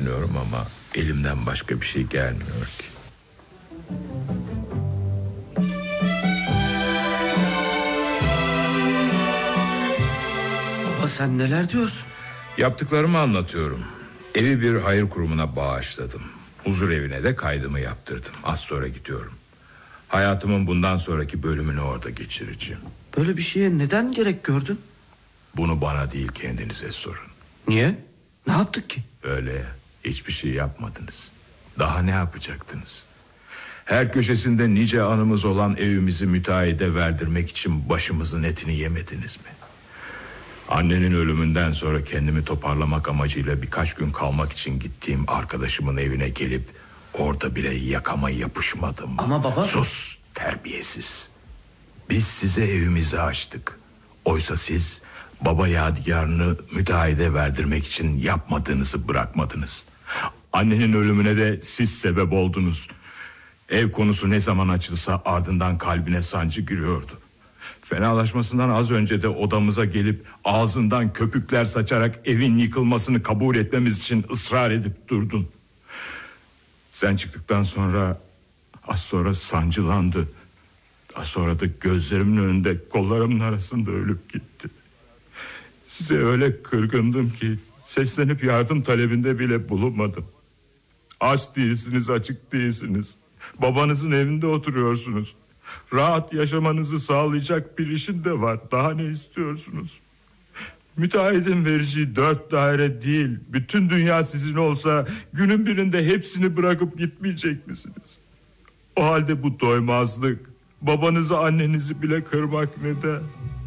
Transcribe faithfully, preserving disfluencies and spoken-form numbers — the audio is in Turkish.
düşünüyorum ama elimden başka bir şey gelmiyor ki. Baba sen neler diyorsun? Yaptıklarımı anlatıyorum. Evi bir hayır kurumuna bağışladım. Huzur evine de kaydımı yaptırdım. Az sonra gidiyorum. Hayatımın bundan sonraki bölümünü orada geçireceğim. Böyle bir şeye neden gerek gördün? Bunu bana değil, kendinize sorun. Niye? Ne yaptık ki? Öyle, hiçbir şey yapmadınız. Daha ne yapacaktınız? Her köşesinde nice anımız olan evimizi müteahhide verdirmek için başımızın etini yemediniz mi? Annenin ölümünden sonra kendimi toparlamak amacıyla birkaç gün kalmak için gittiğim arkadaşımın evine gelip orada bile yakama yapışmadım. Ama baba... Sus, terbiyesiz. Biz size evimizi açtık. Oysa siz baba yadigarını müteahhide verdirmek için yapmadığınızı bırakmadınız. Annenin ölümüne de siz sebep oldunuz. Ev konusu ne zaman açılsa ardından kalbine sancı giriyordu. Fenalaşmasından az önce de odamıza gelip ağzından köpükler saçarak evin yıkılmasını kabul etmemiz için ısrar edip durdun. Sen çıktıktan sonra az sonra sancılandı. Daha sonra da gözlerimin önünde kollarımın arasında ölüp gitti. Size öyle kırgındım ki seslenip yardım talebinde bile bulunmadım. Aç değilsiniz, açık değilsiniz. Babanızın evinde oturuyorsunuz. Rahat yaşamanızı sağlayacak bir işin de var. Daha ne istiyorsunuz? Müteahhidin vereceği dört daire değil, bütün dünya sizin olsa günün birinde hepsini bırakıp gitmeyecek misiniz? O halde bu doymazlık, babanızı annenizi bile kırmak neden?